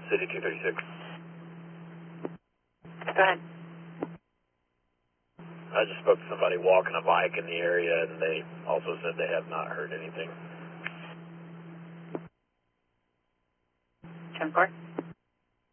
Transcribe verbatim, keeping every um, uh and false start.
City two thirty-six. Go ahead. I just spoke to somebody walking a bike in the area, and they also said they have not heard anything. ten four.